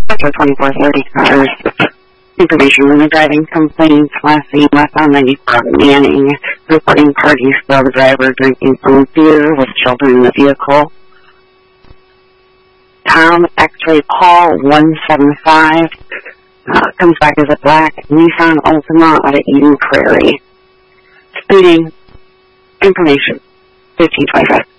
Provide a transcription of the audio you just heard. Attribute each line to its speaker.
Speaker 1: Metro 2430 cars. Information when the driving complaints last seen westbound 94 Manning. Reporting parties saw the driver drinking some beer with children in the vehicle. Tom X-ray Paul 175 comes back as a black Nissan Altima out of Eden Prairie. Speeding. Information 1525.